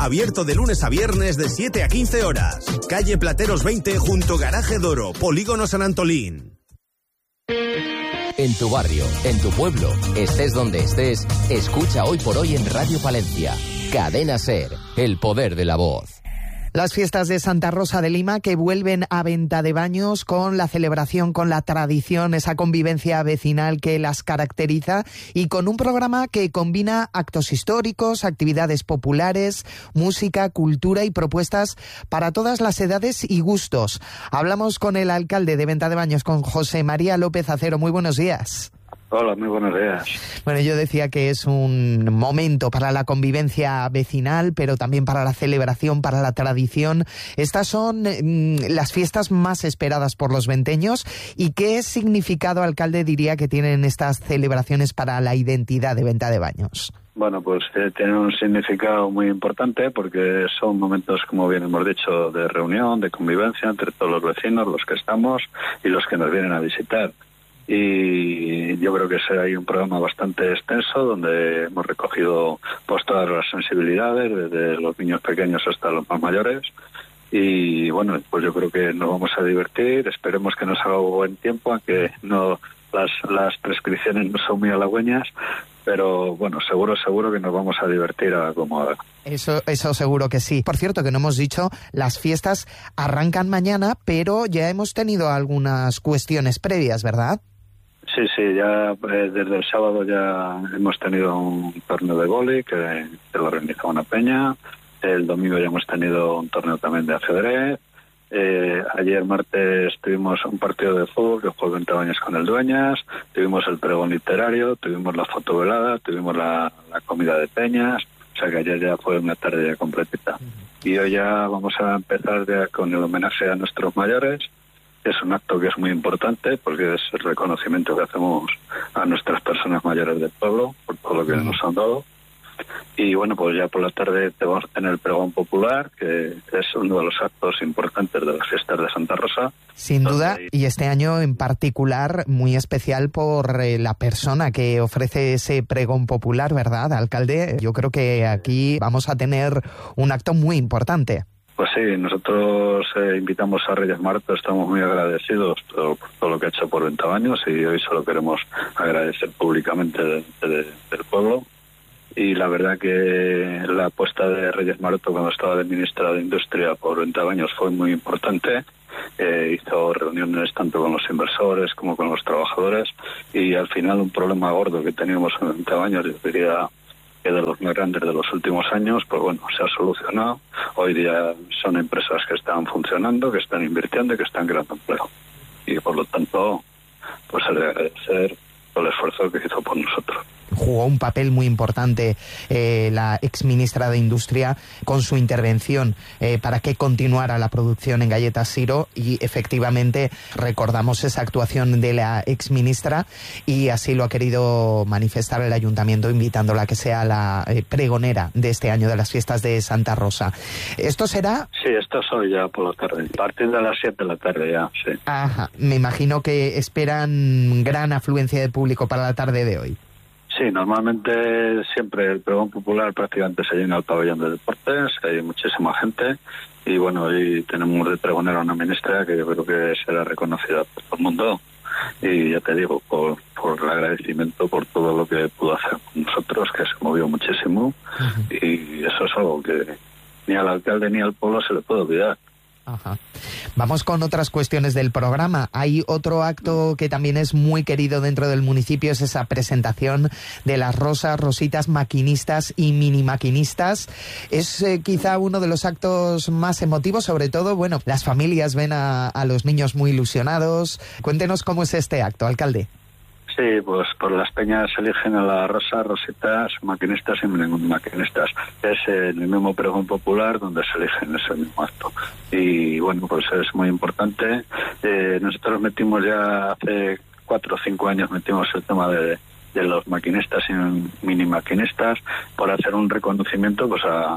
Abierto de lunes a viernes de 7 a 15 horas. Calle Plateros 20 junto Garaje Doro, Polígono San Antolín. En tu barrio, en tu pueblo, estés donde estés, escucha Hoy por Hoy en Radio Palencia. Cadena SER, el poder de la voz. Las fiestas de Santa Rosa de Lima que vuelven a Venta de Baños con la celebración, con la tradición, esa convivencia vecinal que las caracteriza y con un programa que combina actos históricos, actividades populares, música, cultura y propuestas para todas las edades y gustos. Hablamos con el alcalde de Venta de Baños, con José María López Acero. Muy buenos días. Hola, muy buenos días. Bueno, yo decía que es un momento para la convivencia vecinal, pero también para la celebración, para la tradición. Estas son las fiestas más esperadas por los venteños. ¿Y qué significado, alcalde, diría que tienen estas celebraciones para la identidad de Venta de Baños? Bueno, pues tienen un significado muy importante porque son momentos, como bien hemos dicho, de reunión, de convivencia entre todos los vecinos, los que estamos y los que nos vienen a visitar. Y yo creo que hay un programa bastante extenso donde hemos recogido pues todas las sensibilidades, desde los niños pequeños hasta los más mayores. Y bueno, pues yo creo que nos vamos a divertir, esperemos que nos haga buen tiempo, aunque no las prescripciones no son muy halagüeñas, pero bueno, seguro que nos vamos a divertir a como haga. Eso seguro que sí. Por cierto, que no hemos dicho, las fiestas arrancan mañana, pero ya hemos tenido algunas cuestiones previas, ¿verdad? Sí, ya desde el sábado ya hemos tenido un torneo de vóley que lo organiza una peña. El domingo ya hemos tenido un torneo también de ajedrez. Ayer martes tuvimos un partido de fútbol que jugó 20 años con el Dueñas. Tuvimos el pregón literario, tuvimos la fotovelada, tuvimos la comida de peñas. O sea que ayer ya fue una tarde ya completita. Y hoy ya vamos a empezar ya con el homenaje a nuestros mayores. Es un acto que es muy importante porque es el reconocimiento que hacemos a nuestras personas mayores del pueblo por todo lo que nos han dado. Y bueno, pues ya por la tarde vamos a tener el pregón popular, que es uno de los actos importantes de las fiestas de Santa Rosa. Sin duda, y este año en particular muy especial por la persona que ofrece ese pregón popular, ¿verdad, alcalde? Yo creo que aquí vamos a tener un acto muy importante. Pues sí, nosotros invitamos a Reyes Marto, estamos muy agradecidos por todo lo que ha hecho por 20 años y hoy solo queremos agradecer públicamente del pueblo. Y la verdad que la apuesta de Reyes Maroto cuando estaba de ministra de Industria por 20 años fue muy importante. Hizo reuniones tanto con los inversores como con los trabajadores y al final un problema gordo que teníamos en 20 años, yo diría que de los más grandes de los últimos años, pues bueno, se ha solucionado. Hoy día son empresas que están funcionando, que están invirtiendo y que están creando empleo. Y por lo tanto, pues se le agradecer todo el esfuerzo que hizo por nosotros. Jugó un papel muy importante la exministra de Industria con su intervención para que continuara la producción en Galletas Siro y efectivamente recordamos esa actuación de la exministra y así lo ha querido manifestar el ayuntamiento invitándola a que sea la pregonera de este año de las fiestas de Santa Rosa. ¿Esto será? Sí, esto es hoy ya por la tarde, a partir de las 7 de la tarde ya, sí. Ajá, me imagino que esperan gran afluencia de público para la tarde de hoy. Sí, normalmente siempre el pregón popular prácticamente se llena el pabellón de deportes, hay muchísima gente y bueno, hoy tenemos de pregonera una ministra que yo creo que será reconocida por todo el mundo y ya te digo, por el agradecimiento por todo lo que pudo hacer con nosotros, que se movió muchísimo y eso es algo que ni al alcalde ni al pueblo se le puede olvidar. Ajá. Vamos con otras cuestiones del programa. Hay otro acto que también es muy querido dentro del municipio, es esa presentación de las rositas maquinistas y mini maquinistas. Es quizá uno de los actos más emotivos, sobre todo, bueno, las familias ven a los niños muy ilusionados. Cuéntenos cómo es este acto, alcalde. Sí, pues por las peñas eligen a las rositas, maquinistas y maquinistas. Es el mismo pregón popular donde se eligen ese mismo acto. Y bueno, pues es muy importante. Nosotros metimos ya hace 4 o 5 años metimos el tema de los maquinistas y mini maquinistas por hacer un reconocimiento pues a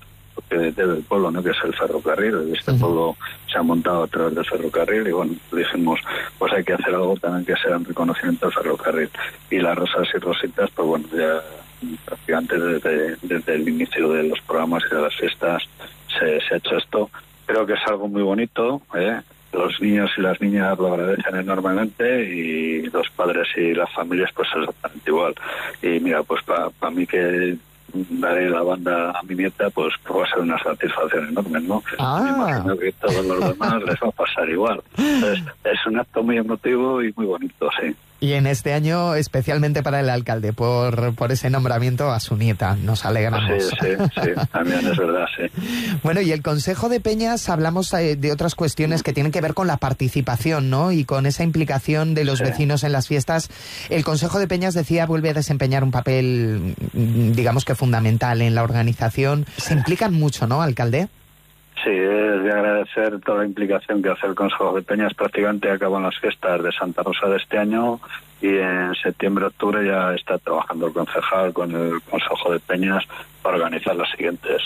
del pueblo, ¿no? Que es el ferrocarril. Este pueblo se ha montado a través del ferrocarril y bueno, dijimos, pues hay que hacer algo también que sea un reconocimiento del ferrocarril. Y las rosas y rositas, pues bueno, ya prácticamente desde el inicio de los programas y de las fiestas se ha hecho esto. Creo que es algo muy bonito, los niños y las niñas lo agradecen enormemente y los padres y las familias pues exactamente igual. Y mira, pues para mí que daré la banda a mi nieta, pues va a ser una satisfacción enorme, ¿no? Me imagino que todos los demás les va a pasar igual. Entonces, es un acto muy emotivo y muy bonito, sí. Y en este año, especialmente para el alcalde, por ese nombramiento a su nieta. Nos alegramos. Sí, también es verdad, sí. Bueno, y el Consejo de Peñas, hablamos de otras cuestiones que tienen que ver con la participación, ¿no? Y con esa implicación de los vecinos en las fiestas. El Consejo de Peñas, decía, vuelve a desempeñar un papel, digamos que fundamental en la organización. Se implican mucho, ¿no, alcalde? Sí, es de agradecer toda la implicación que hace el Consejo de Peñas. Prácticamente acaban las fiestas de Santa Rosa de este año y en septiembre-octubre ya está trabajando el concejal con el Consejo de Peñas para organizar las siguientes.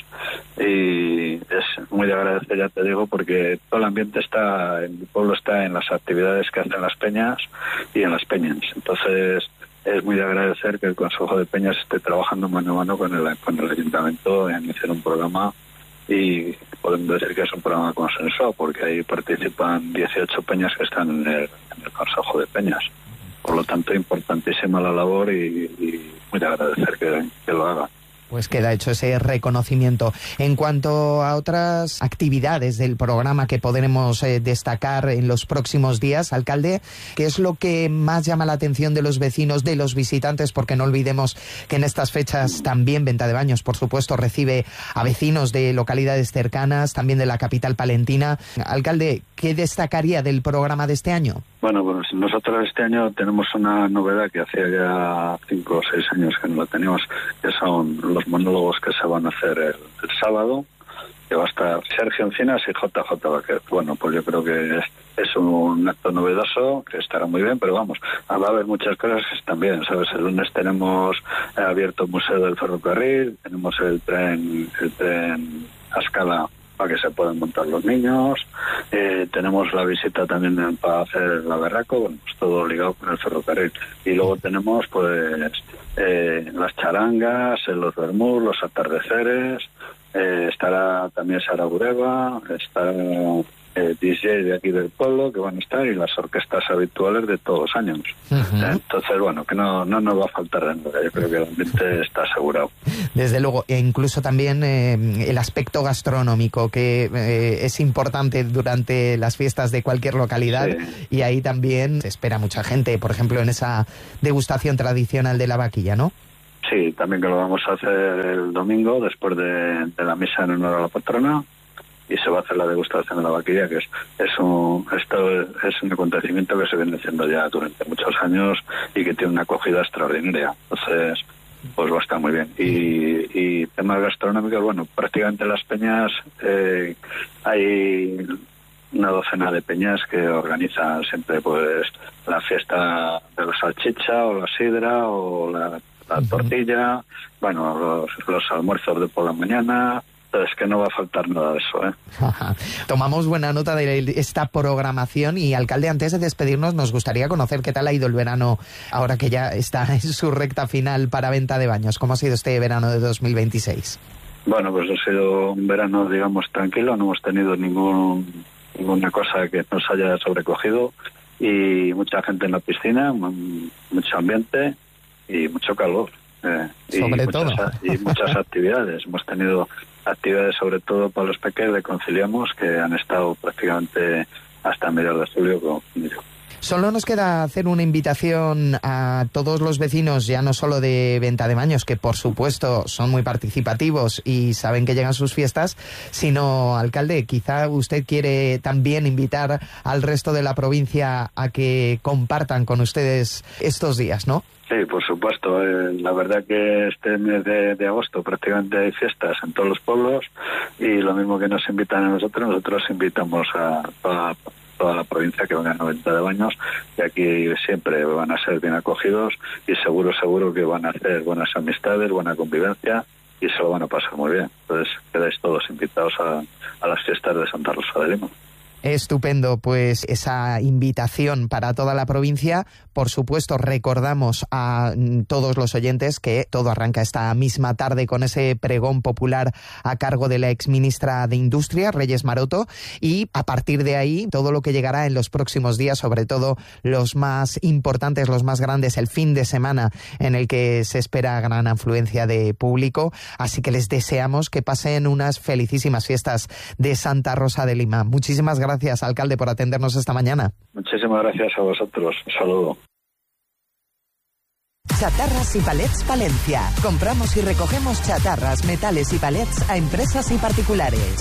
Y es muy de agradecer, ya te digo, porque todo el ambiente el pueblo está en las actividades que hacen las peñas y en las peñas. Entonces, es muy de agradecer que el Consejo de Peñas esté trabajando mano a mano con el Ayuntamiento en hacer un programa. Y podemos decir que es un programa consensuado porque ahí participan 18 peñas que están en el Consejo de Peñas. Por lo tanto, importantísima la labor y muy de agradecer que lo hagan. Pues queda hecho ese reconocimiento. En cuanto a otras actividades del programa que podremos destacar en los próximos días, alcalde, ¿qué es lo que más llama la atención de los vecinos, de los visitantes? Porque no olvidemos que en estas fechas también Venta de Baños, por supuesto, recibe a vecinos de localidades cercanas, también de la capital palentina. Alcalde, ¿qué destacaría del programa de este año? Bueno, pues nosotros este año tenemos una novedad que hacía ya 5 o 6 años que no la teníamos, que son los monólogos que se van a hacer el sábado, que va a estar Sergio Encinas y JJ Baquer. Bueno, pues yo creo que es un acto novedoso, que estará muy bien, pero vamos, va a haber muchas cosas que están bien, ¿sabes? El lunes tenemos abierto el Museo del Ferrocarril, tenemos el tren a escala para que se puedan montar los niños, tenemos la visita también para hacer la berraco, bueno, pues todo ligado con el ferrocarril. Y luego tenemos pues las charangas, los vermús, los atardeceres, estará también Sara Bureba, estará DJ de aquí del pueblo que van a estar y las orquestas habituales de todos los años. Entonces, bueno, que no nos va a faltar de nada. Yo creo que el ambiente está asegurado. Desde luego, e incluso también el aspecto gastronómico, que es importante durante las fiestas de cualquier localidad, y ahí también se espera mucha gente, por ejemplo, en esa degustación tradicional de la vaquilla, ¿no? Sí, también que lo vamos a hacer el domingo, después de la misa en honor a la patrona, y se va a hacer la degustación de la vaquilla, que esto es un acontecimiento que se viene haciendo ya durante muchos años y que tiene una acogida extraordinaria. Entonces, pues va a estar muy bien. Y temas gastronómicos, bueno, prácticamente las peñas, hay una docena de peñas que organizan siempre pues la fiesta de la salchicha o la sidra o la tortilla, bueno, los almuerzos de por la mañana. Es que no va a faltar nada de eso, Tomamos buena nota de esta programación. Y, alcalde, antes de despedirnos, nos gustaría conocer qué tal ha ido el verano, ahora que ya está en su recta final para Venta de Baños. ¿Cómo ha sido este verano de 2026? Bueno, pues ha sido un verano, digamos, tranquilo. No hemos tenido ninguna cosa que nos haya sobrecogido. Y mucha gente en la piscina, mucho ambiente y mucho calor. Y muchas actividades. Hemos tenido actividades sobre todo para los pequeños de Conciliamos, que han estado prácticamente hasta mediados de julio conmigo. Solo nos queda hacer una invitación a todos los vecinos, ya no solo de Venta de Baños, que por supuesto son muy participativos y saben que llegan sus fiestas, sino, alcalde, quizá usted quiere también invitar al resto de la provincia a que compartan con ustedes estos días, ¿no? Sí, por supuesto. La verdad que este mes de agosto prácticamente hay fiestas en todos los pueblos y lo mismo que nos invitan a nosotros invitamos a toda la provincia que vengan a Venta de Baños, y aquí siempre van a ser bien acogidos y seguro que van a hacer buenas amistades, buena convivencia y se lo van a pasar muy bien. Entonces quedáis todos invitados a las fiestas de Santa Rosa de Lima. Estupendo, pues esa invitación para toda la provincia. Por supuesto, recordamos a todos los oyentes que todo arranca esta misma tarde con ese pregón popular a cargo de la exministra de Industria, Reyes Maroto, y a partir de ahí todo lo que llegará en los próximos días, sobre todo los más importantes, los más grandes, el fin de semana en el que se espera gran afluencia de público. Así que les deseamos que pasen unas felicísimas fiestas de Santa Rosa de Lima. Muchísimas gracias, alcalde, por atendernos esta mañana. Muchísimas gracias a vosotros. Un saludo. Chatarras y Palets Palencia. Compramos y recogemos chatarras, metales y palets a empresas y particulares.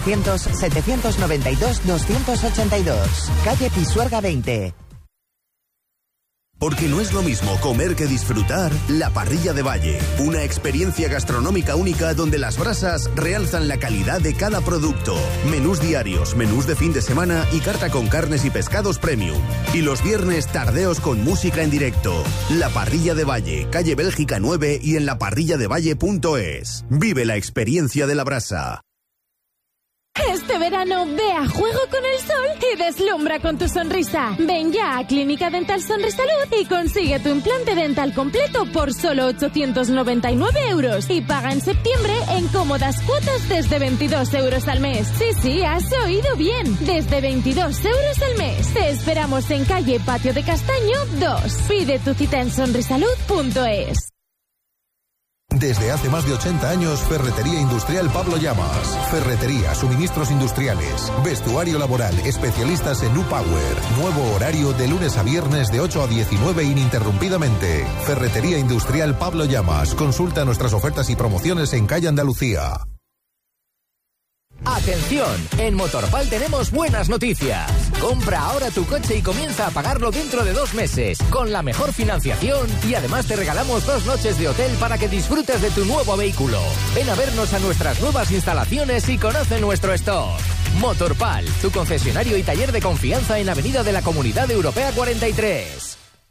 600-792-282. Calle Pisuerga 20. Porque no es lo mismo comer que disfrutar, La Parrilla de Valle. Una experiencia gastronómica única donde las brasas realzan la calidad de cada producto. Menús diarios, menús de fin de semana y carta con carnes y pescados premium. Y los viernes tardeos con música en directo. La Parrilla de Valle, calle Bélgica 9 y en laparrilladevalle.es. Vive la experiencia de la brasa. Este verano ve a juego con el sol y deslumbra con tu sonrisa. Ven ya a Clínica Dental Sonrisalud y consigue tu implante dental completo por solo 899 euros y paga en septiembre en cómodas cuotas desde 22 euros al mes. Sí, has oído bien, desde 22 euros al mes. Te esperamos en calle Patio de Castaño 2. Pide tu cita en sonrisalud.es. Desde hace más de 80 años, Ferretería Industrial Pablo Llamas. Ferretería, suministros industriales, vestuario laboral, especialistas en U-Power. Nuevo horario de lunes a viernes de 8 a 19 ininterrumpidamente. Ferretería Industrial Pablo Llamas. Consulta nuestras ofertas y promociones en calle Andalucía. ¡Atención! En Motorpal tenemos buenas noticias. Compra ahora tu coche y comienza a pagarlo dentro de 2 meses, con la mejor financiación y además te regalamos 2 noches de hotel para que disfrutes de tu nuevo vehículo. Ven a vernos a nuestras nuevas instalaciones y conoce nuestro stock. Motorpal, tu concesionario y taller de confianza en Avenida de la Comunidad Europea 43.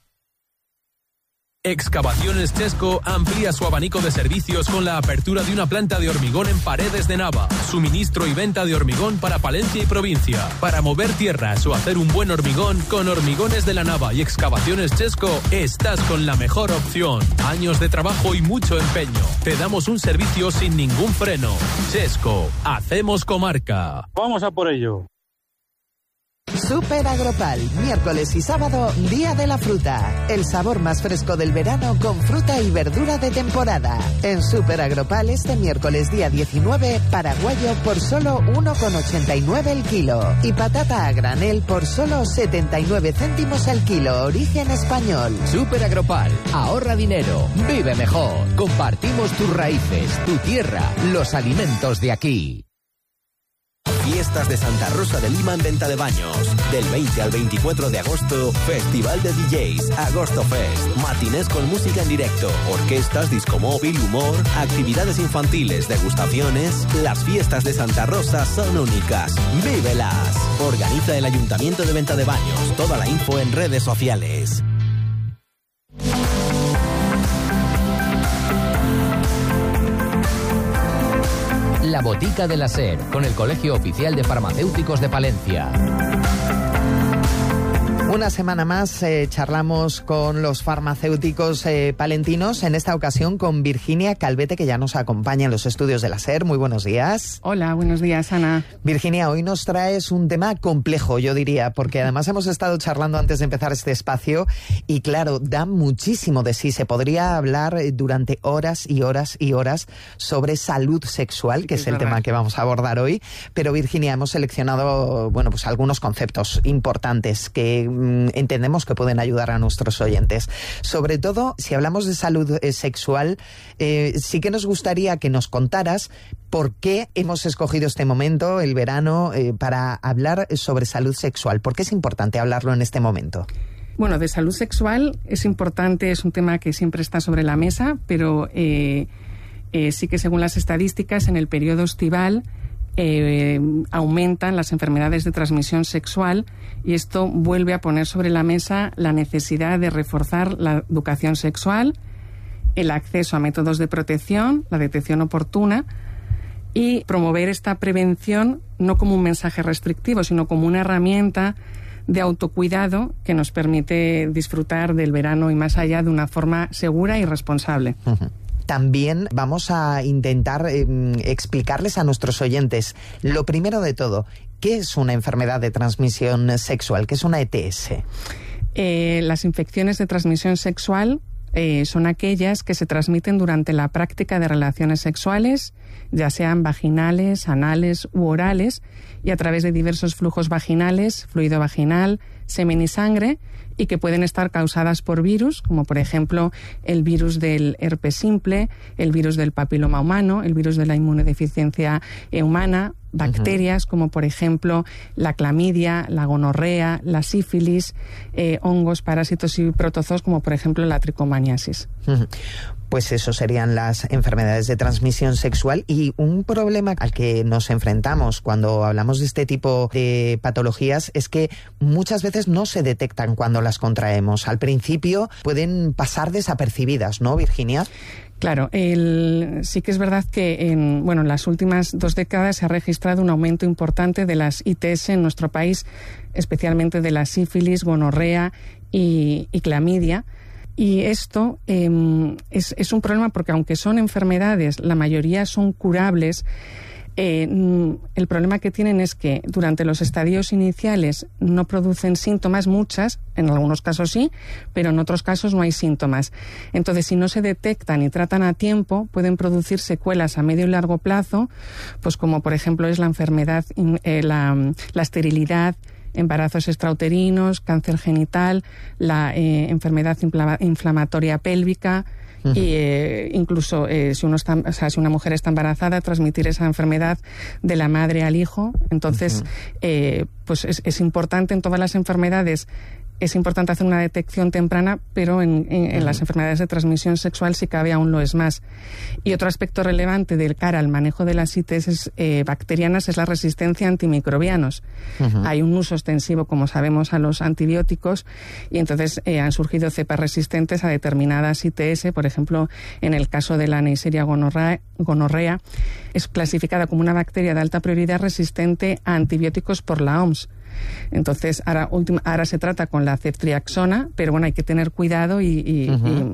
Excavaciones Chesco amplía su abanico de servicios con la apertura de una planta de hormigón en Paredes de Nava. Suministro y venta de hormigón para Palencia y provincia. Para mover tierras o hacer un buen hormigón, con Hormigones de la Nava y Excavaciones Chesco estás con la mejor opción. Años de trabajo y mucho empeño. Te damos un servicio sin ningún freno. Chesco, hacemos comarca. Vamos a por ello. Super Agropal, miércoles y sábado, Día de la Fruta. El sabor más fresco del verano con fruta y verdura de temporada. En Super Agropal este miércoles día 19, paraguayo por solo 1,89 el kilo. Y patata a granel por solo 79 céntimos el kilo, origen español. Super Agropal, ahorra dinero, vive mejor. Compartimos tus raíces, tu tierra, los alimentos de aquí. Fiestas de Santa Rosa de Lima en Venta de Baños. Del 20 al 24 de agosto, Festival de DJs, Agosto Fest, matinés con música en directo, orquestas, disco móvil, humor, actividades infantiles, degustaciones. Las fiestas de Santa Rosa son únicas. ¡Vívelas! Organiza el Ayuntamiento de Venta de Baños. Toda la info en redes sociales. La Botica de la SER, con el Colegio Oficial de Farmacéuticos de Palencia. Una semana más charlamos con los farmacéuticos palentinos, en esta ocasión con Virginia Calvete, que ya nos acompaña en los estudios de la SER. Muy buenos días. Hola, buenos días, Ana. Virginia, hoy nos traes un tema complejo, yo diría, porque además hemos estado charlando antes de empezar este espacio y claro, da muchísimo de sí. Se podría hablar durante horas y horas y horas sobre salud sexual, que es el tema que vamos a abordar hoy. Pero Virginia, hemos seleccionado, bueno, pues algunos conceptos importantes que entendemos que pueden ayudar a nuestros oyentes. Sobre todo, si hablamos de salud sexual, sí que nos gustaría que nos contaras por qué hemos escogido este momento, el verano, para hablar sobre salud sexual. ¿Por qué es importante hablarlo en este momento? Bueno, de salud sexual es importante, es un tema que siempre está sobre la mesa, pero sí que según las estadísticas, en el periodo estival aumentan las enfermedades de transmisión sexual y esto vuelve a poner sobre la mesa la necesidad de reforzar la educación sexual, el acceso a métodos de protección, la detección oportuna y promover esta prevención no como un mensaje restrictivo, sino como una herramienta de autocuidado que nos permite disfrutar del verano y más allá de una forma segura y responsable. También vamos a intentar explicarles a nuestros oyentes, lo primero de todo, ¿qué es una enfermedad de transmisión sexual? ¿Qué es una ETS? Las infecciones de transmisión sexual son aquellas que se transmiten durante la práctica de relaciones sexuales, ya sean vaginales, anales u orales, y a través de diversos flujos vaginales, fluido vaginal, semen y sangre, y que pueden estar causadas por virus, como por ejemplo el virus del herpes simple, el virus del papiloma humano, el virus de la inmunodeficiencia humana, bacterias como por ejemplo la clamidia, la gonorrea, la sífilis, hongos, parásitos y protozoos como por ejemplo la tricomaniasis. Pues eso serían las enfermedades de transmisión sexual. Y un problema al que nos enfrentamos cuando hablamos de este tipo de patologías es que muchas veces no se detectan cuando las contraemos. Al principio pueden pasar desapercibidas, ¿no, Virginia? Claro, sí que es verdad que en las últimas 2 décadas se ha registrado un aumento importante de las ITS en nuestro país, especialmente de la sífilis, gonorrea y clamidia. Y esto es un problema porque aunque son enfermedades, la mayoría son curables. El problema que tienen es que durante los estadios iniciales no producen síntomas, muchas, en algunos casos sí, pero en otros casos no hay síntomas. Entonces, si no se detectan y tratan a tiempo, pueden producir secuelas a medio y largo plazo, pues como por ejemplo es la enfermedad, la esterilidad, embarazos extrauterinos, cáncer genital, la enfermedad inflamatoria pélvica. Y incluso si una mujer está embarazada, transmitir esa enfermedad de la madre al hijo. Entonces, pues es importante en todas las enfermedades. Es importante hacer una detección temprana, pero en las enfermedades de transmisión sexual, si cabe, aún lo es más. Y otro aspecto relevante de cara al manejo de las ITS bacterianas es la resistencia a antimicrobianos. Hay un uso extensivo, como sabemos, a los antibióticos, y entonces han surgido cepas resistentes a determinadas ITS. Por ejemplo, en el caso de la Neisseria gonorrea, es clasificada como una bacteria de alta prioridad resistente a antibióticos por la OMS. Entonces, ahora se trata con la ceftriaxona, pero bueno, hay que tener cuidado y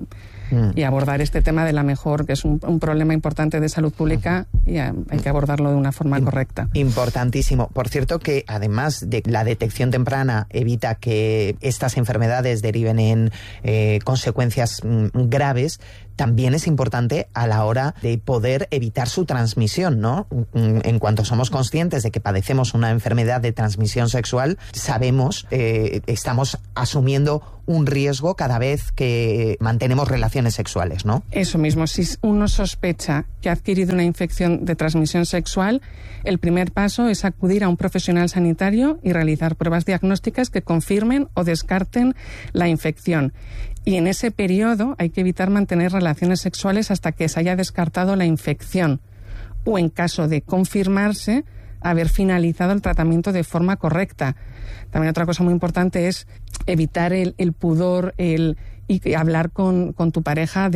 abordar este tema de la mejor, que es un problema importante de salud pública, y hay que abordarlo de una forma correcta. Importantísimo. Por cierto que además de la detección temprana evita que estas enfermedades deriven en consecuencias graves, también es importante a la hora de poder evitar su transmisión, ¿no? En cuanto somos conscientes de que padecemos una enfermedad de transmisión sexual, sabemos, estamos asumiendo un riesgo cada vez que mantenemos relaciones sexuales, ¿no? Eso mismo. Si uno sospecha que ha adquirido una infección de transmisión sexual, el primer paso es acudir a un profesional sanitario y realizar pruebas diagnósticas que confirmen o descarten la infección. Y en ese periodo hay que evitar mantener relaciones sexuales hasta que se haya descartado la infección. O en caso de confirmarse, haber finalizado el tratamiento de forma correcta. También otra cosa muy importante es evitar el pudor, y hablar con tu pareja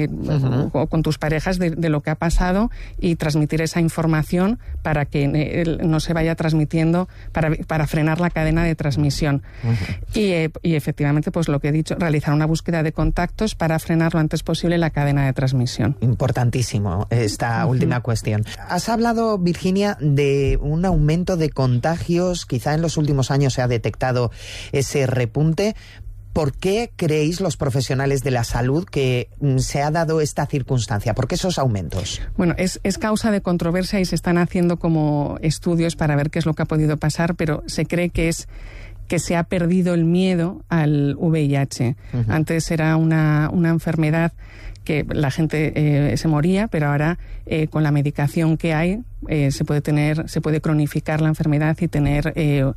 o con tus parejas de lo que ha pasado y transmitir esa información para que no se vaya transmitiendo, para frenar la cadena de transmisión. Y efectivamente, pues lo que he dicho, realizar una búsqueda de contactos para frenar lo antes posible la cadena de transmisión. Importantísimo esta última cuestión. Has hablado, Virginia, de un aumento de contagios. Quizá en los últimos años se ha detectado ese repunte. ¿Por qué creéis los profesionales de la salud que se ha dado esta circunstancia? ¿Por qué esos aumentos? Bueno, es causa de controversia y se están haciendo como estudios para ver qué es lo que ha podido pasar, pero se cree que se ha perdido el miedo al VIH. Antes era una enfermedad que la gente se moría, pero ahora con la medicación que hay se puede cronificar la enfermedad y tener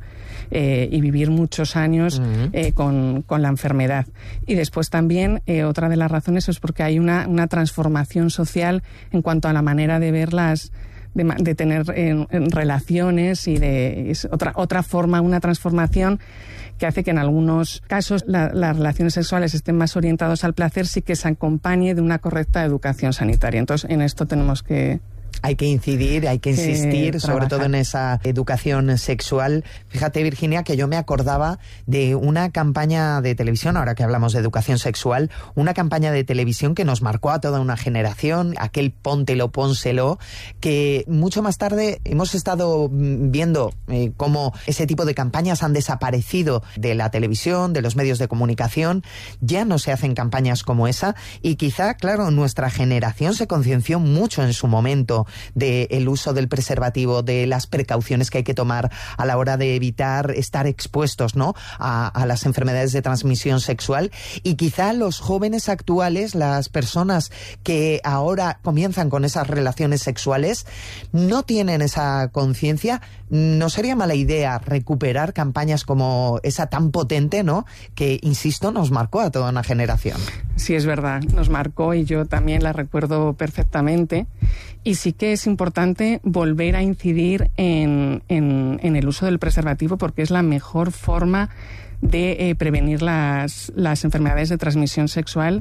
y vivir muchos años con la enfermedad. Y después también otra de las razones es porque hay una transformación social en cuanto a la manera de verlas, de tener relaciones, y es otra forma, una transformación que hace que en algunos casos las relaciones sexuales estén más orientadas al placer, sí que se acompañe de una correcta educación sanitaria. Entonces, en esto tenemos que Hay que incidir, hay que insistir, sobre todo en esa educación sexual. Fíjate, Virginia, que yo me acordaba de una campaña de televisión, ahora que hablamos de educación sexual, una campaña de televisión que nos marcó a toda una generación, aquel póntelo, pónselo, que mucho más tarde hemos estado viendo cómo ese tipo de campañas han desaparecido de la televisión, de los medios de comunicación. Ya no se hacen campañas como esa y quizá, claro, nuestra generación se concienció mucho en su momento del uso del preservativo, de las precauciones que hay que tomar a la hora de evitar estar expuestos, ¿no?, a las enfermedades de transmisión sexual. Y quizá los jóvenes actuales, las personas que ahora comienzan con esas relaciones sexuales, no tienen esa conciencia. No sería mala idea recuperar campañas como esa tan potente, ¿no?, que, insisto, nos marcó a toda una generación. Sí, es verdad, nos marcó y yo también la recuerdo perfectamente. Y sí que es importante volver a incidir en el uso del preservativo, porque es la mejor forma de prevenir las enfermedades de transmisión sexual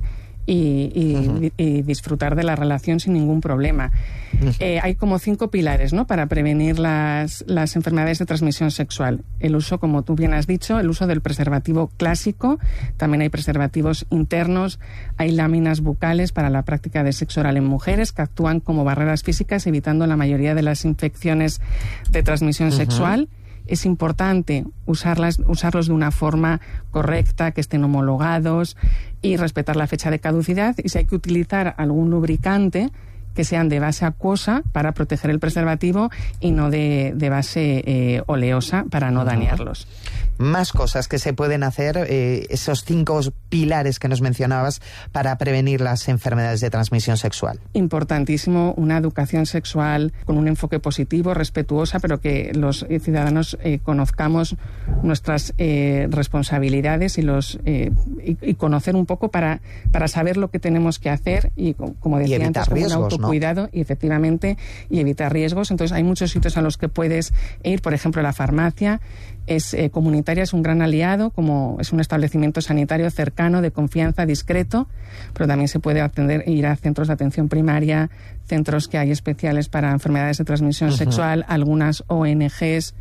y disfrutar de la relación sin ningún problema. Hay como 5 pilares, ¿no?, para prevenir las enfermedades de transmisión sexual. El uso, como tú bien has dicho, el uso del preservativo clásico. También hay preservativos internos, hay láminas bucales para la práctica de sexo oral en mujeres que actúan como barreras físicas, evitando la mayoría de las infecciones de transmisión sexual. Es importante usarlos de una forma correcta, que estén homologados y respetar la fecha de caducidad. Y si hay que utilizar algún lubricante, que sean de base acuosa para proteger el preservativo y no de base oleosa para no dañarlos. Más cosas que se pueden hacer, esos 5 pilares que nos mencionabas para prevenir las enfermedades de transmisión sexual. Importantísimo, una educación sexual con un enfoque positivo, respetuosa, pero que los ciudadanos conozcamos nuestras responsabilidades y conocer un poco para saber lo que tenemos que hacer y, como decía antes, con un autocuidado, ¿no?, y efectivamente, y evitar riesgos. Entonces hay muchos sitios a los que puedes ir, por ejemplo, la farmacia es comunitaria, es un gran aliado, como es un establecimiento sanitario cercano, de confianza, discreto, pero también se puede ir a centros de atención primaria, centros que hay especiales para enfermedades de transmisión sexual, algunas ONGs.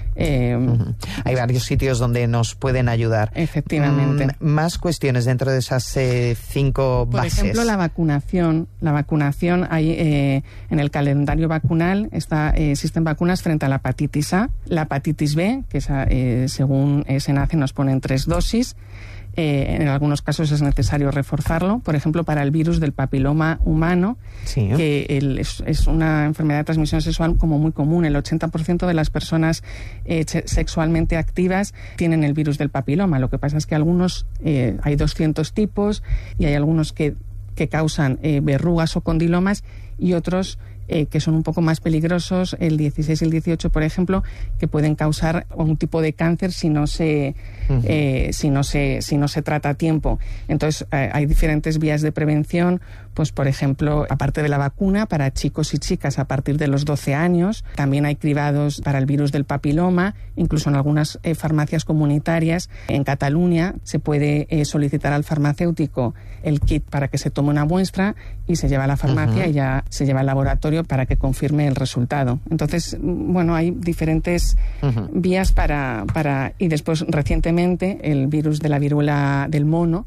Hay varios sitios donde nos pueden ayudar. Efectivamente. Más cuestiones dentro de esas 5 bases. Por ejemplo, la vacunación. La vacunación, hay en el calendario vacunal existen vacunas frente a la hepatitis A, la hepatitis B, que según SENACE nos ponen 3 dosis. En algunos casos es necesario reforzarlo, por ejemplo, para el virus del papiloma humano, que es una enfermedad de transmisión sexual como muy común. El 80% de las personas sexualmente activas tienen el virus del papiloma. Lo que pasa es que algunos, hay 200 tipos, y hay algunos que causan verrugas o condilomas, y otros que son un poco más peligrosos, el 16 y el 18, por ejemplo, que pueden causar un tipo de cáncer si no se trata a tiempo. Entonces, hay diferentes vías de prevención, pues, por ejemplo, aparte de la vacuna, para chicos y chicas a partir de los 12 años, también hay cribados para el virus del papiloma, incluso en algunas farmacias comunitarias. En Cataluña se puede solicitar al farmacéutico el kit para que se tome una muestra y se lleva a la farmacia y ya se lleva al laboratorio para que confirme el resultado. Entonces, bueno, hay diferentes vías para... Y después, recientemente, el virus de la viruela del mono,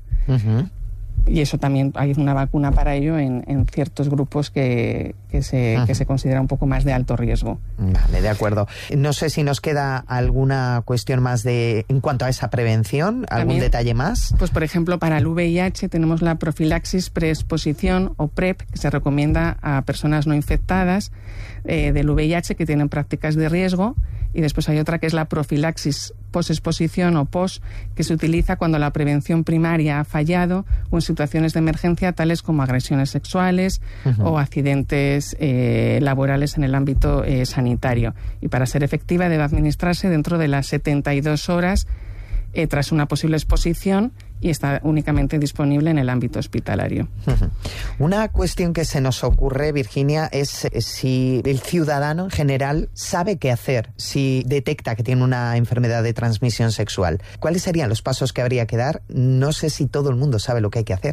y eso también hay una vacuna para ello en ciertos grupos que se considera un poco más de alto riesgo. Vale, de acuerdo. No sé si nos queda alguna cuestión más en cuanto a esa prevención, algún también, detalle más. Pues, por ejemplo, para el VIH tenemos la profilaxis preexposición o PrEP, que se recomienda a personas no infectadas del VIH que tienen prácticas de riesgo. Y después hay otra que es la profilaxis posexposición o POS, que se utiliza cuando la prevención primaria ha fallado o en situaciones de emergencia tales como agresiones sexuales o accidentes laborales en el ámbito sanitario. Y para ser efectiva debe administrarse dentro de las 72 horas tras una posible exposición, y está únicamente disponible en el ámbito hospitalario. Una cuestión que se nos ocurre, Virginia, es si el ciudadano en general sabe qué hacer si detecta que tiene una enfermedad de transmisión sexual. ¿Cuáles serían los pasos que habría que dar? No sé si todo el mundo sabe lo que hay que hacer.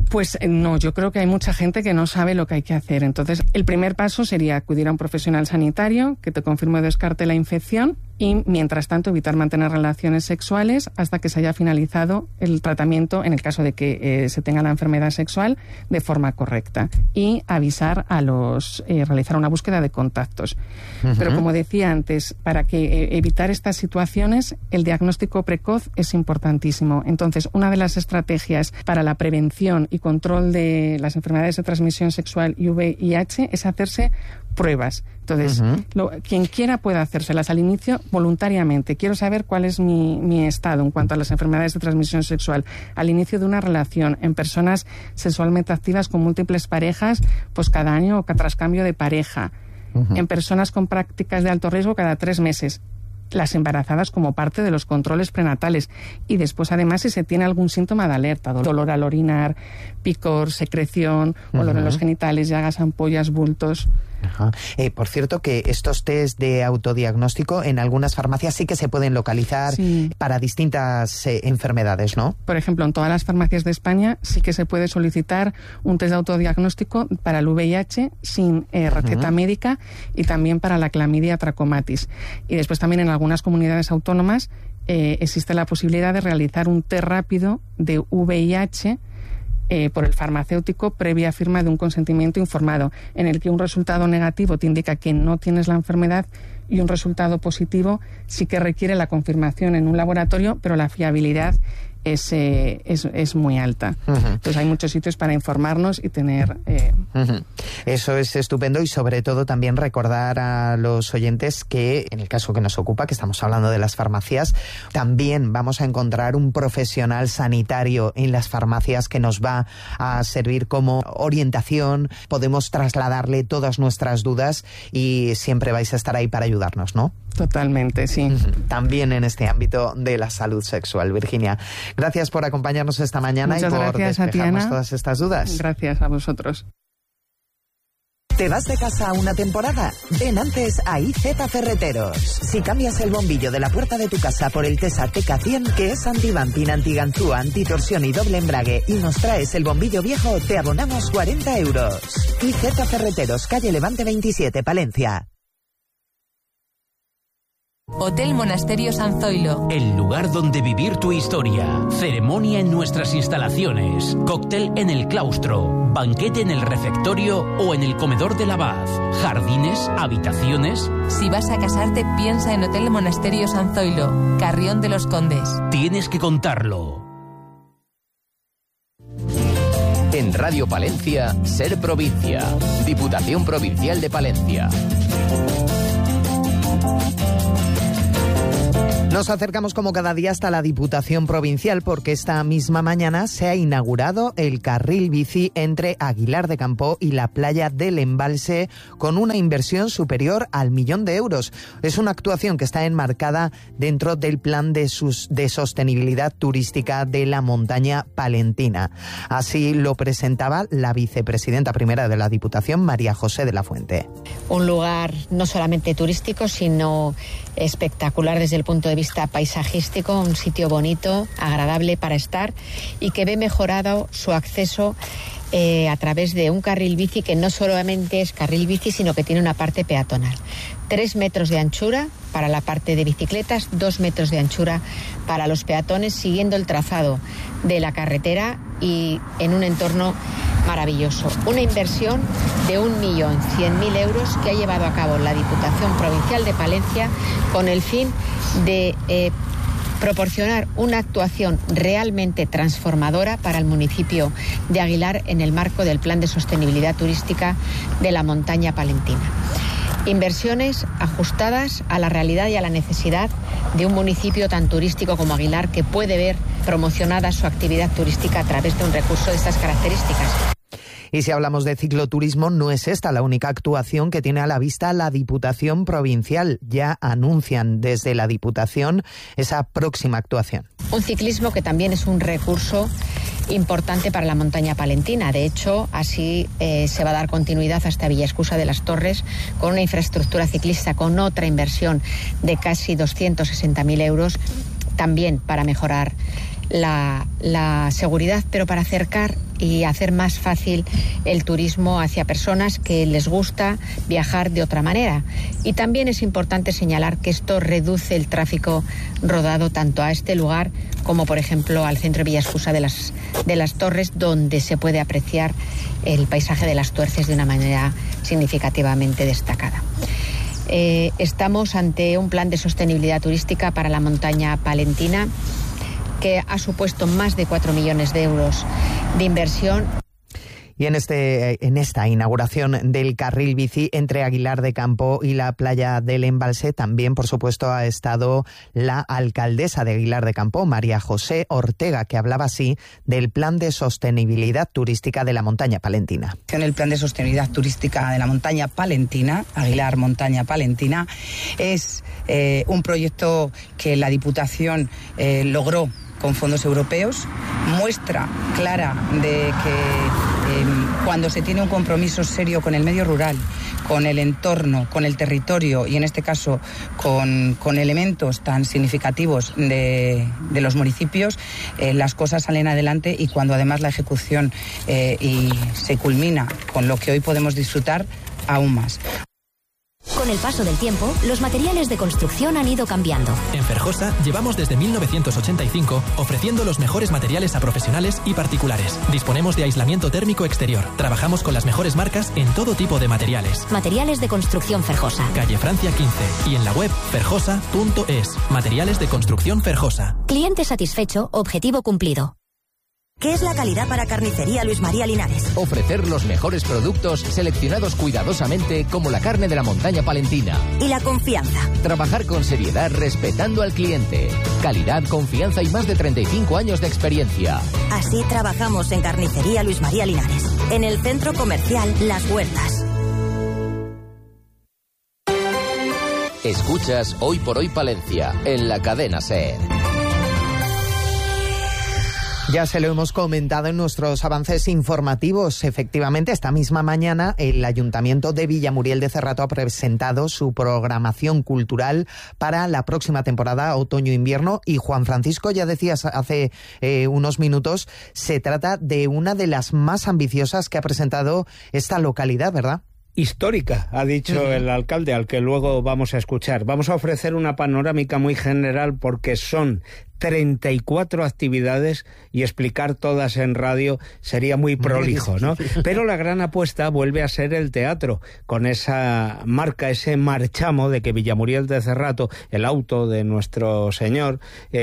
Pues no, yo creo que hay mucha gente que no sabe lo que hay que hacer. Entonces, el primer paso sería acudir a un profesional sanitario que te confirme o descarte la infección y, mientras tanto, evitar mantener relaciones sexuales hasta que se haya finalizado el tratamiento, en el caso de que se tenga la enfermedad sexual, de forma correcta. Y avisar a realizar una búsqueda de contactos. Pero, como decía antes, para evitar estas situaciones, el diagnóstico precoz es importantísimo. Entonces, una de las estrategias para la prevención y control de las enfermedades de transmisión sexual y VIH es hacerse pruebas. Entonces, quien quiera puede hacérselas al inicio voluntariamente. Quiero saber cuál es mi estado en cuanto a las enfermedades de transmisión sexual. Al inicio de una relación, en personas sexualmente activas con múltiples parejas, pues cada año o tras cambio de pareja. En personas con prácticas de alto riesgo cada 3 meses. Las embarazadas como parte de los controles prenatales. Y después, además, si se tiene algún síntoma de alerta, dolor al orinar, picor, secreción, olor en los genitales, llagas, ampollas, bultos. Por cierto, que estos test de autodiagnóstico en algunas farmacias sí que se pueden localizar para distintas enfermedades, ¿no? Por ejemplo, en todas las farmacias de España sí que se puede solicitar un test de autodiagnóstico para el VIH sin receta médica y también para la clamidia trachomatis. Y después también en algunas comunidades autónomas existe la posibilidad de realizar un test rápido de VIH por el farmacéutico previa firma de un consentimiento informado, en el que un resultado negativo te indica que no tienes la enfermedad y un resultado positivo sí que requiere la confirmación en un laboratorio, pero la fiabilidad es muy alta. Entonces hay muchos sitios para informarnos y tener... Eso es estupendo, y sobre todo también recordar a los oyentes que, en el caso que nos ocupa, que estamos hablando de las farmacias, también vamos a encontrar un profesional sanitario en las farmacias que nos va a servir como orientación. Podemos trasladarle todas nuestras dudas y siempre vais a estar ahí para ayudarnos, ¿no? Totalmente, sí. También en este ámbito de la salud sexual. Virginia, gracias por acompañarnos esta mañana. Muchas y por despejarnos todas estas dudas. Gracias a vosotros. ¿Te vas de casa una temporada? Ven antes a IZ Ferreteros. Si cambias el bombillo de la puerta de tu casa por el Tesa TK100, que es anti-bumping, anti-ganzúa, antitorsión y doble embrague, y nos traes el bombillo viejo, te abonamos 40 euros. IZ Ferreteros, calle Levante 27, Palencia. Hotel Monasterio San Zoilo. El lugar donde vivir tu historia. Ceremonia en nuestras instalaciones. Cóctel en el claustro. Banquete en el refectorio o en el comedor del abad. Jardines, habitaciones. Si vas a casarte, piensa en Hotel Monasterio San Zoilo, Carrión de los Condes. Tienes que contarlo. En Radio Palencia, Ser Provincia. Diputación Provincial de Palencia. Nos acercamos como cada día hasta la Diputación Provincial, porque esta misma mañana se ha inaugurado el carril bici entre Aguilar de Campoo y la playa del Embalse, con una inversión superior al 1 millón de euros. Es una actuación que está enmarcada dentro del plan de sostenibilidad turística de la montaña palentina. Así lo presentaba la vicepresidenta primera de la Diputación, María José de la Fuente. Un lugar no solamente turístico, sino espectacular desde el punto de vista paisajístico, un sitio bonito, agradable para estar, y que ve mejorado su acceso a través de un carril bici que no solamente es carril bici, sino que tiene una parte peatonal. 3 metros de anchura para la parte de bicicletas, 2 metros de anchura para los peatones, siguiendo el trazado de la carretera y en un entorno maravilloso. Una inversión de 1.100.000 euros que ha llevado a cabo la Diputación Provincial de Palencia con el fin de proporcionar una actuación realmente transformadora para el municipio de Aguilar en el marco del Plan de Sostenibilidad Turística de la montaña palentina. Inversiones ajustadas a la realidad y a la necesidad de un municipio tan turístico como Aguilar, que puede ver promocionada su actividad turística a través de un recurso de estas características. Y si hablamos de cicloturismo, no es esta la única actuación que tiene a la vista la Diputación Provincial. Ya anuncian desde la Diputación esa próxima actuación. Un ciclismo que también es un recurso importante para la montaña palentina. De hecho, así se va a dar continuidad hasta Villaescusa de las Torres, con una infraestructura ciclista, con otra inversión de casi 260.000 euros, también para mejorar la seguridad, pero para acercar y hacer más fácil el turismo hacia personas que les gusta viajar de otra manera. Y también es importante señalar que esto reduce el tráfico rodado tanto a este lugar como, por ejemplo, al centro de Villascusa de las Torres, donde se puede apreciar el paisaje de las Tuerces de una manera significativamente destacada. Estamos ante un plan de sostenibilidad turística para la montaña palentina que ha supuesto más de 4 millones de euros de inversión. Y en esta inauguración del carril bici entre Aguilar de Campo y la playa del Embalse también, por supuesto, ha estado la alcaldesa de Aguilar de Campo, María José Ortega, que hablaba así del plan de sostenibilidad turística de la montaña palentina. En el plan de sostenibilidad turística de la montaña palentina, Aguilar Montaña Palentina, es un proyecto que la Diputación logró con fondos europeos, muestra clara de que cuando se tiene un compromiso serio con el medio rural, con el entorno, con el territorio y en este caso con elementos tan significativos de los municipios, las cosas salen adelante y cuando además la ejecución y se culmina con lo que hoy podemos disfrutar, aún más. Con el paso del tiempo, los materiales de construcción han ido cambiando. En Ferjosa llevamos desde 1985 ofreciendo los mejores materiales a profesionales y particulares. Disponemos de aislamiento térmico exterior. Trabajamos con las mejores marcas en todo tipo de materiales. Materiales de construcción Ferjosa. Calle Francia 15 y en la web ferjosa.es. Materiales de construcción Ferjosa. Cliente satisfecho, objetivo cumplido. ¿Qué es la calidad para Carnicería Luis María Linares? Ofrecer los mejores productos seleccionados cuidadosamente como la carne de la montaña palentina. ¿Y la confianza? Trabajar con seriedad respetando al cliente. Calidad, confianza y más de 35 años de experiencia. Así trabajamos en Carnicería Luis María Linares, en el centro comercial Las Huertas. Escuchas Hoy por Hoy Palencia en la cadena SER. Ya se lo hemos comentado en nuestros avances informativos. Efectivamente, esta misma mañana el Ayuntamiento de Villamuriel de Cerrato ha presentado su programación cultural para la próxima temporada otoño-invierno y Juan Francisco, ya decías hace unos minutos, se trata de una de las más ambiciosas que ha presentado esta localidad, ¿verdad? Histórica, ha dicho el alcalde, al que luego vamos a escuchar. Vamos a ofrecer una panorámica muy general porque son 34 actividades y explicar todas en radio sería muy prolijo, ¿no? Pero la gran apuesta vuelve a ser el teatro, con esa marca, ese marchamo de que Villamuriel de Cerrato, el auto de nuestro Señor,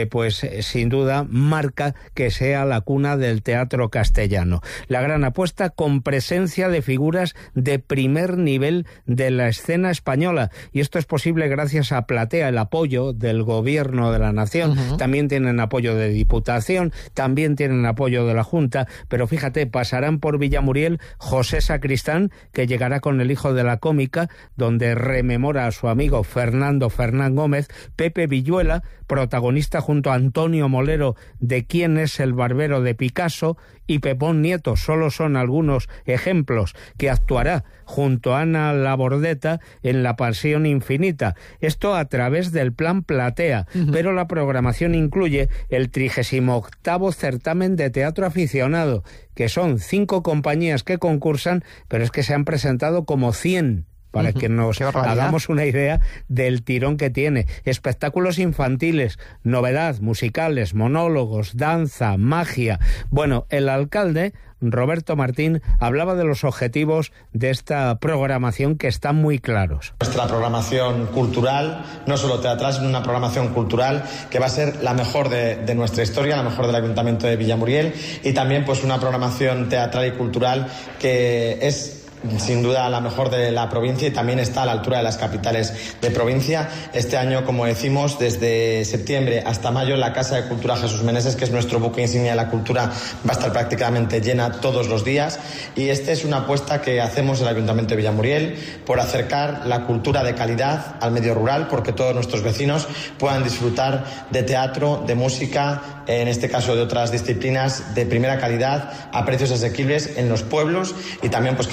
sin duda marca que sea la cuna del teatro castellano. La gran apuesta con presencia de figuras de primer nivel de la escena española, y esto es posible gracias a Platea, el apoyo del Gobierno de la Nación. También tienen apoyo de Diputación, también tienen apoyo de la Junta, pero fíjate, pasarán por Villamuriel José Sacristán, que llegará con El hijo de la cómica, donde rememora a su amigo Fernando Fernán Gómez, Pepe Villuela, protagonista junto a Antonio Molero de ¿Quién es el barbero de Picasso?, y Pepón Nieto, solo son algunos ejemplos, que actuará junto a Ana Labordeta en La Pasión Infinita. Esto a través del Plan Platea, pero la programación incluye el 38º certamen de teatro aficionado, que son 5 compañías que concursan, pero es que se han presentado como 100. Para que nos hagamos una idea del tirón que tiene. Espectáculos infantiles, novedad, musicales, monólogos, danza, magia. Bueno, el alcalde, Roberto Martín, hablaba de los objetivos de esta programación que están muy claros. Nuestra programación cultural, no solo teatral, sino una programación cultural que va a ser la mejor de nuestra historia, la mejor del Ayuntamiento de Villamuriel, y también pues una programación teatral y cultural que es sin duda la mejor de la provincia y también está a la altura de las capitales de provincia. Este año, como decimos, desde septiembre hasta mayo, la Casa de Cultura Jesús Meneses, que es nuestro buque insignia de la cultura, va a estar prácticamente llena todos los días, y esta es una apuesta que hacemos el Ayuntamiento de Villamuriel por acercar la cultura de calidad al medio rural, porque todos nuestros vecinos puedan disfrutar de teatro, de música, en este caso de otras disciplinas de primera calidad, a precios asequibles en los pueblos, y también pues que gente de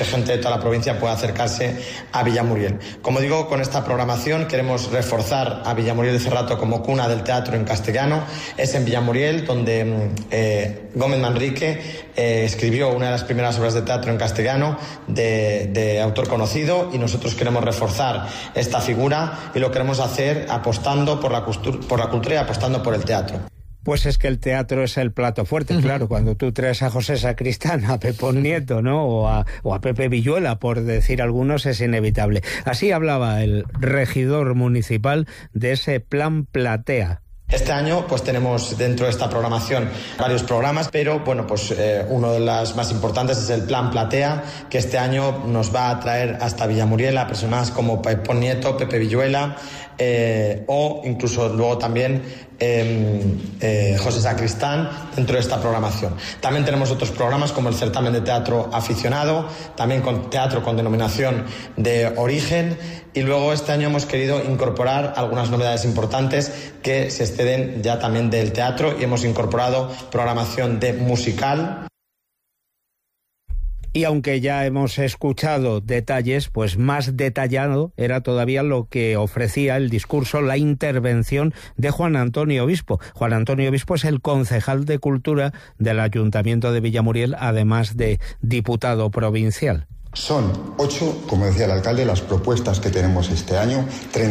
toda la provincia pueda acercarse a Villamuriel. Como digo, con esta programación queremos reforzar a Villamuriel de Cerrato como cuna del teatro en castellano. Es en Villamuriel donde Gómez Manrique escribió una de las primeras obras de teatro en castellano de autor conocido, y nosotros queremos reforzar esta figura y lo queremos hacer apostando por la cultura y apostando por el teatro. Pues es que el teatro es el plato fuerte, claro. Cuando tú traes a José Sacristán, a Pepón Nieto, ¿no? O a Pepe Villuela, por decir algunos, es inevitable. Así hablaba el regidor municipal de ese plan Platea. Este año pues tenemos dentro de esta programación varios programas, pero bueno, pues uno de los más importantes es el Plan Platea, que este año nos va a traer hasta Villamuriel a personas como Pepón Nieto, Pepe Villuela, o incluso luego también José Sacristán dentro de esta programación. También tenemos otros programas como el certamen de teatro aficionado, también con teatro con denominación de origen, y luego este año hemos querido incorporar algunas novedades importantes que se exceden ya también del teatro, y hemos incorporado programación de musical. Y aunque ya hemos escuchado detalles, pues más detallado era todavía lo que ofrecía el discurso, la intervención de Juan Antonio Obispo. Juan Antonio Obispo es el concejal de Cultura del Ayuntamiento de Villamuriel, además de diputado provincial. Son 8, como decía el alcalde, las propuestas que tenemos este año,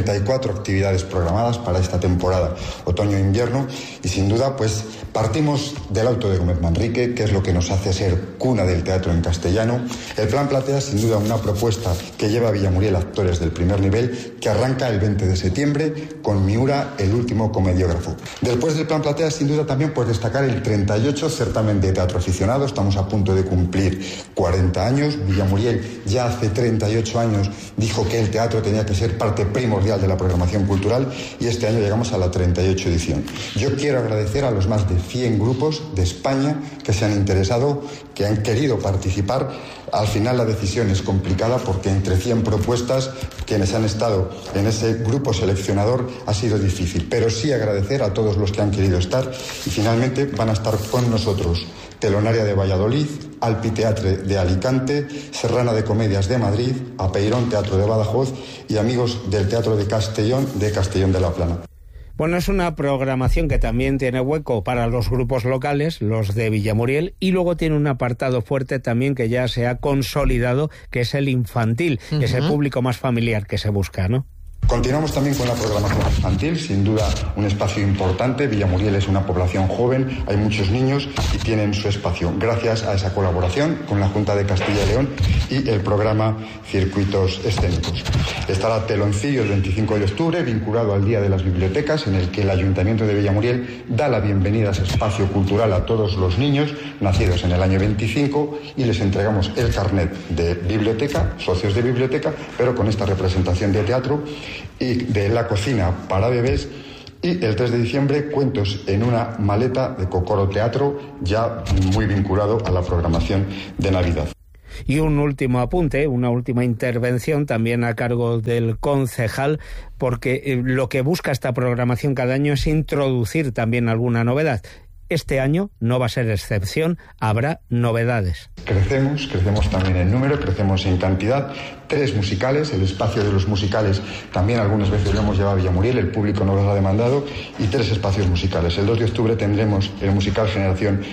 34 actividades programadas para esta temporada otoño-invierno, y sin duda pues partimos del auto de Gómez Manrique, que es lo que nos hace ser cuna del teatro en castellano. El Plan Platea, sin duda, una propuesta que lleva a Villamuriel actores del primer nivel, que arranca el 20 de septiembre con Miura, el último comediógrafo. Después del Plan Platea, sin duda también pues destacar el 38 certamen de teatro aficionado. Estamos a punto de cumplir 40 años. Villamuriel ya hace 38 años dijo que el teatro tenía que ser parte primordial de la programación cultural, y este año llegamos a la 38 edición. Yo quiero agradecer a los más de 100 grupos de España que se han interesado, que han querido participar. Al final la decisión es complicada porque entre 100 propuestas, quienes han estado en ese grupo seleccionador, ha sido difícil. Pero sí agradecer a todos los que han querido estar, y finalmente van a estar con nosotros Telonaria de Valladolid, Alpiteatre de Alicante, Serrana de Comedias de Madrid, Apeirón Teatro de Badajoz y amigos del Teatro de Castellón de la Plana. Bueno, es una programación que también tiene hueco para los grupos locales, los de Villamuriel, y luego tiene un apartado fuerte también que ya se ha consolidado, que es el infantil, ese público más familiar que se busca, ¿no? Continuamos también con la programación infantil, sin duda un espacio importante. Villamuriel es una población joven, hay muchos niños y tienen su espacio. Gracias a esa colaboración con la Junta de Castilla y León y el programa Circuitos Escénicos. Estará Teloncillo el 25 de octubre, vinculado al Día de las Bibliotecas, en el que el Ayuntamiento de Villamuriel da la bienvenida a ese espacio cultural a todos los niños nacidos en el año 25, y les entregamos el carnet de biblioteca, socios de biblioteca, pero con esta representación de teatro y de la cocina para bebés. Y el 3 de diciembre, cuentos en una maleta de Cocoro Teatro, ya muy vinculado a la programación de Navidad. Y un último apunte, una última intervención también a cargo del concejal, porque lo que busca esta programación cada año es introducir también alguna novedad. Este año no va a ser excepción, habrá novedades. Crecemos también en número, crecemos en cantidad. 3 musicales, el espacio de los musicales también algunas veces lo hemos llevado a Villamuriel, el público nos lo ha demandado, y 3 espacios musicales. El 2 de octubre tendremos el musical Generación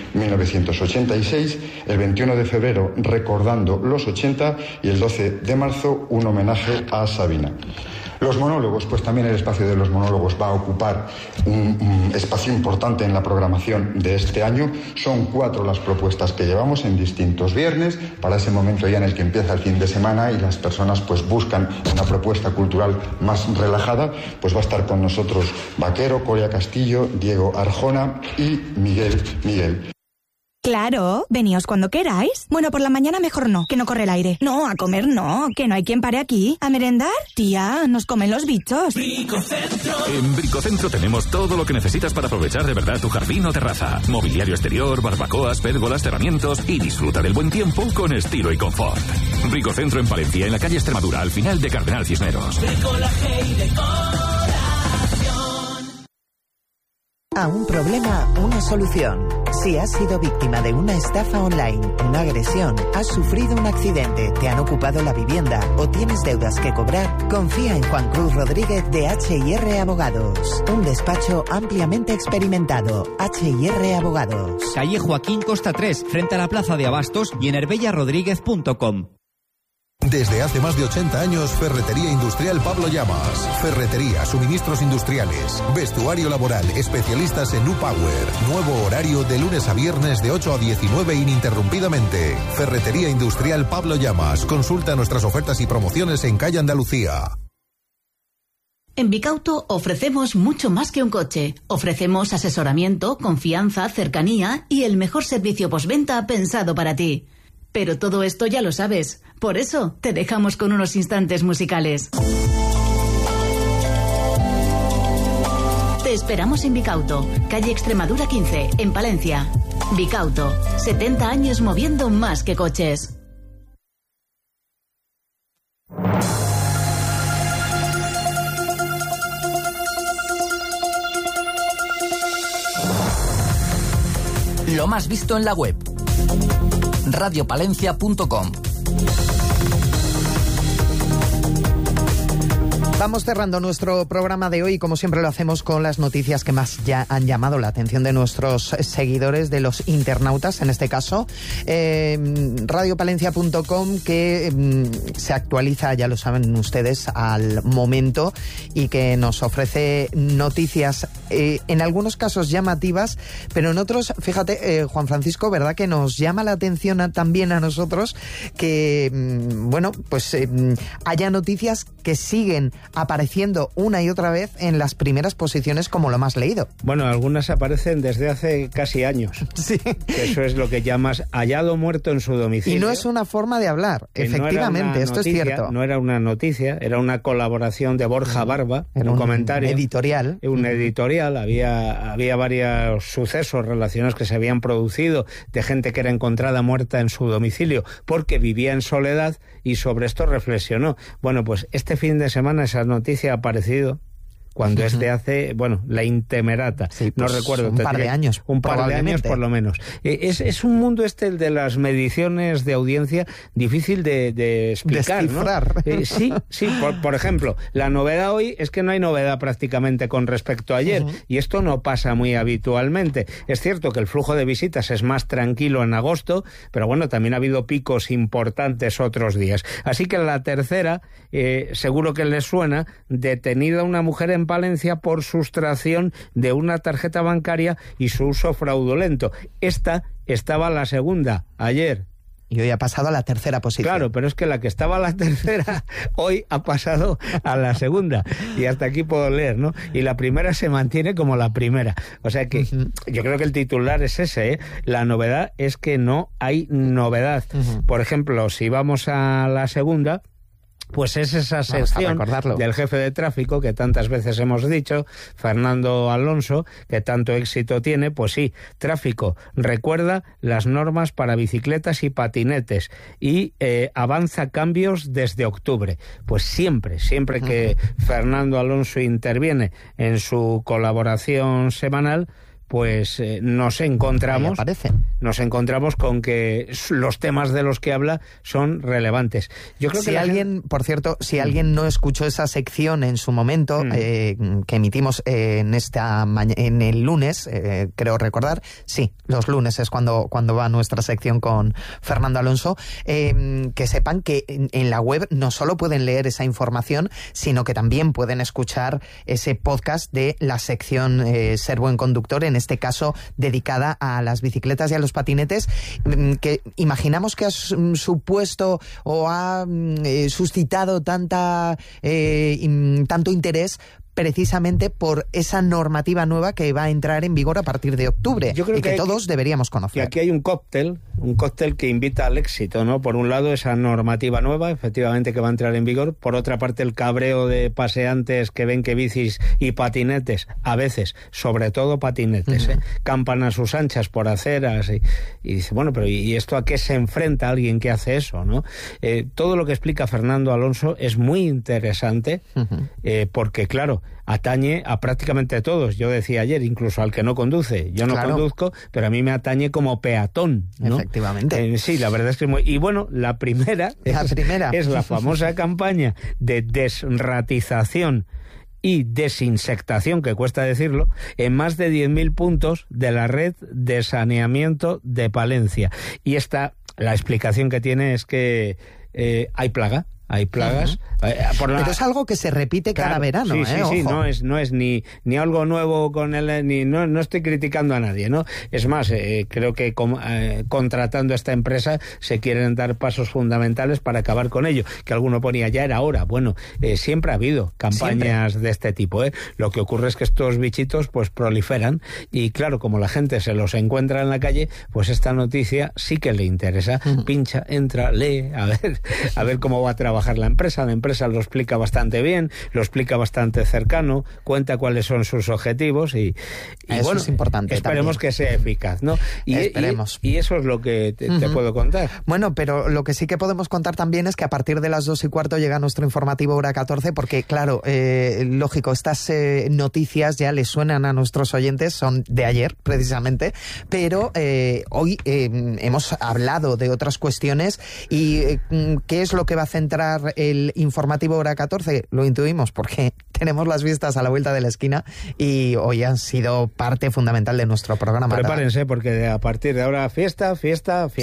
1986, el 21 de febrero Recordando los 80 y el 12 de marzo un homenaje a Sabina. Los monólogos, pues también el espacio de los monólogos va a ocupar un espacio importante en la programación de este año. Son 4 las propuestas que llevamos en distintos viernes, para ese momento ya en el que empieza el fin de semana y las personas pues buscan una propuesta cultural más relajada. Pues va a estar con nosotros Vaquero, Coria Castillo, Diego Arjona y Miguel. Claro, veníos cuando queráis. Bueno, por la mañana mejor no, que no corre el aire. No, a comer no, que no hay quien pare aquí. ¿A merendar? Tía, nos comen los bichos. Bricocentro. En Bricocentro tenemos todo lo que necesitas para aprovechar de verdad tu jardín o terraza. Mobiliario exterior, barbacoas, pérgolas, cerramientos, y disfruta del buen tiempo con estilo y confort. Bricocentro en Palencia, en la calle Extremadura, al final de Cardenal Cisneros. A un problema, una solución. Si has sido víctima de una estafa online, una agresión, has sufrido un accidente, te han ocupado la vivienda o tienes deudas que cobrar, confía en Juan Cruz Rodríguez de H&R Abogados. Un despacho ampliamente experimentado. H&R Abogados. Calle Joaquín Costa 3, frente a la Plaza de Abastos y en herbellarodríguez.com. Desde hace más de 80 años, Ferretería Industrial Pablo Llamas. Ferretería, suministros industriales, vestuario laboral, especialistas en U-Power. Nuevo horario de lunes a viernes de 8 a 19 ininterrumpidamente. Ferretería Industrial Pablo Llamas. Consulta nuestras ofertas y promociones en calle Andalucía. En Bicauto ofrecemos mucho más que un coche. Ofrecemos asesoramiento, confianza, cercanía y el mejor servicio postventa pensado para ti. Pero todo esto ya lo sabes. Por eso te dejamos con unos instantes musicales. Te esperamos en Bicauto, calle Extremadura 15, en Palencia. Bicauto, 70 años moviendo más que coches. Lo más visto en la web. radiopalencia.com. Vamos cerrando nuestro programa de hoy, como siempre lo hacemos con las noticias que más ya han llamado la atención de nuestros seguidores, de los internautas, en este caso. Radiopalencia.com, que se actualiza, ya lo saben ustedes, al momento y que nos ofrece noticias, en algunos casos llamativas, pero en otros, fíjate, Juan Francisco, ¿verdad? Que nos llama la atención también a nosotros que, haya noticias que siguen apareciendo una y otra vez en las primeras posiciones como lo más leído. Bueno, algunas aparecen desde hace casi años. Sí. Eso es lo que llamas hallado muerto en su domicilio. Y no es una forma de hablar, efectivamente, no esto noticia, es cierto. No era una noticia, era una colaboración de Borja Barba, era un comentario. Editorial. Un editorial, había varios sucesos relacionados que se habían producido de gente que era encontrada muerta en su domicilio porque vivía en soledad y sobre esto reflexionó. Bueno, pues este fin de semana esa noticia ha aparecido cuando es de hace, la intemerata, sí, no pues recuerdo. Un par de años. Un par de años por lo menos. Es un mundo el de las mediciones de audiencia difícil de explicar, descifrar, ¿no? Sí, por ejemplo, la novedad hoy es que no hay novedad prácticamente con respecto a ayer, y esto no pasa muy habitualmente. Es cierto que el flujo de visitas es más tranquilo en agosto, pero bueno, también ha habido picos importantes otros días. Así que la tercera, seguro que les suena, detenida una mujer en Palencia por sustracción de una tarjeta bancaria y su uso fraudulento. Esta estaba la segunda ayer. Y hoy ha pasado a la tercera posición. Claro, pero es que la que estaba a la tercera hoy ha pasado a la segunda. Y hasta aquí puedo leer, ¿no? Y la primera se mantiene como la primera. O sea que yo creo que el titular es ese, ¿eh? La novedad es que no hay novedad. Por ejemplo, si vamos a la segunda, pues es esa sección del jefe de tráfico que tantas veces hemos dicho, Fernando Alonso, que tanto éxito tiene. Pues sí, tráfico recuerda las normas para bicicletas y patinetes y avanza cambios desde octubre. Pues siempre que Fernando Alonso interviene en su colaboración semanal, pues nos encontramos con que los temas de los que habla son relevantes. Yo creo que por cierto, si alguien no escuchó esa sección en su momento, que emitimos en el lunes, creo recordar, sí, los lunes es cuando va nuestra sección con Fernando Alonso, que sepan que en la web no solo pueden leer esa información, sino que también pueden escuchar ese podcast de la sección Ser Buen Conductor, en este caso dedicada a las bicicletas y a los patinetes, que imaginamos que ha supuesto o ha suscitado tanto interés precisamente por esa normativa nueva que va a entrar en vigor a partir de octubre. Yo creo y que todos deberíamos conocer. Y aquí hay un cóctel que invita al éxito, ¿no? Por un lado, esa normativa nueva, efectivamente, que va a entrar en vigor. Por otra parte, el cabreo de paseantes que ven que bicis y patinetes, a veces, sobre todo patinetes, campan a sus anchas por aceras y dice, bueno, pero ¿y esto a qué se enfrenta alguien que hace eso, no? Todo lo que explica Fernando Alonso es muy interesante, porque, claro, claro, atañe a prácticamente todos. Yo decía ayer, incluso al que no conduce. Yo no conduzco, pero a mí me atañe como peatón, ¿no? Efectivamente. Sí, la verdad es que y bueno, la primera es la famosa campaña de desratización y desinsectación, que cuesta decirlo, en más de 10.000 puntos de la red de saneamiento de Palencia. Y la explicación que tiene es que hay plagas. Pero es algo que se repite cada verano. Sí, no es ni algo nuevo con él, no estoy criticando a nadie, ¿no? Es más, creo que contratando a esta empresa se quieren dar pasos fundamentales para acabar con ello, que alguno ponía ya era hora. Bueno, siempre ha habido campañas de este tipo, ¿eh? Lo que ocurre es que estos bichitos pues proliferan y claro, como la gente se los encuentra en la calle, pues esta noticia sí que le interesa. Pincha, entra, lee, a ver cómo va a trabajar la empresa lo explica bastante bien, lo explica bastante cercano, cuenta cuáles son sus objetivos y eso bueno, es importante. Esperemos que sea eficaz, ¿no? Esperemos. Y eso es lo que te puedo contar. Bueno, pero lo que sí que podemos contar también es que a partir de las 2:15 llega nuestro informativo Hora 14, porque claro, lógico, estas noticias ya les suenan a nuestros oyentes, son de ayer precisamente, pero hoy hemos hablado de otras cuestiones y ¿qué es lo que va a centrar el informativo Hora 14? Lo intuimos porque tenemos las fiestas a la vuelta de la esquina y hoy han sido parte fundamental de nuestro programa. Prepárense porque a partir de ahora fiesta. Sí,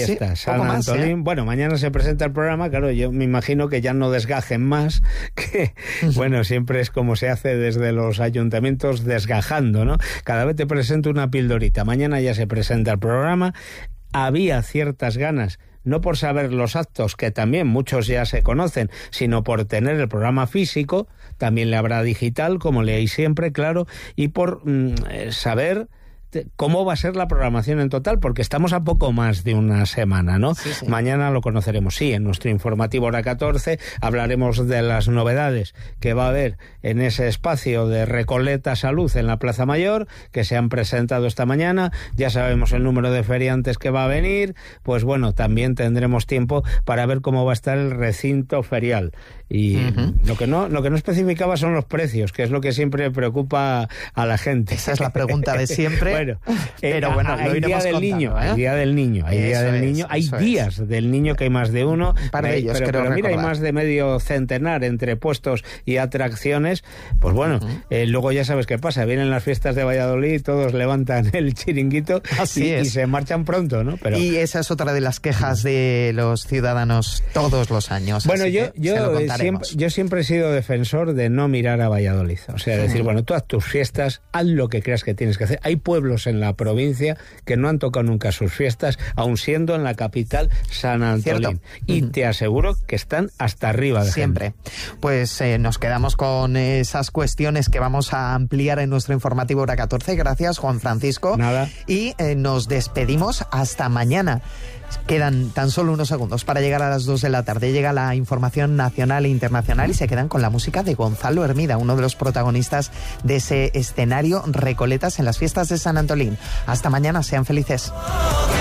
San Antolín. Bueno, mañana se presenta el programa, claro, yo me imagino que ya no desgajen más, que bueno, siempre es como se hace desde los ayuntamientos, desgajando, ¿no? Cada vez te presento una pildorita. Mañana ya se presenta el programa. Había ciertas ganas, no por saber los actos, que también muchos ya se conocen, sino por tener el programa físico, también le habrá digital, como leéis siempre, claro, y por saber cómo va a ser la programación en total, porque estamos a poco más de una semana, ¿no? Sí. Mañana lo conoceremos, sí, en nuestro informativo Hora 14 hablaremos de las novedades que va a haber en ese espacio de Recoleta Salud en la Plaza Mayor, que se han presentado esta mañana, ya sabemos el número de feriantes que va a venir, pues bueno, también tendremos tiempo para ver cómo va a estar el recinto ferial. Y lo que no especificaba son los precios, que es lo que siempre preocupa a la gente. Esa es la pregunta de siempre. Bueno, pero bueno, hay Día del Niño, hay Día del Niño, hay días del niño, que hay más de uno. Para ellos, pero mira, hay más de medio centenar entre puestos y atracciones. Pues bueno, luego ya sabes qué pasa, vienen las fiestas de Valladolid, todos levantan el chiringuito y se marchan pronto, ¿no? Y esa es otra de las quejas de los ciudadanos todos los años. Bueno, yo siempre he sido defensor de no mirar a Valladolid. O sea, decir, bueno, tú haz tus fiestas, haz lo que creas que tienes que hacer. Hay pueblos en la provincia que no han tocado nunca sus fiestas, aun siendo en la capital San Antolín. Y te aseguro que están hasta arriba de siempre. Gente. Pues nos quedamos con esas cuestiones que vamos a ampliar en nuestro informativo Hora 14. Gracias, Juan Francisco. Nada. Y nos despedimos hasta mañana. Quedan tan solo unos segundos para llegar a las 2 de la tarde. Llega la información nacional e internacional y se quedan con la música de Gonzalo Hermida, uno de los protagonistas de ese escenario Recoletas en las fiestas de San Antolín. Hasta mañana, sean felices.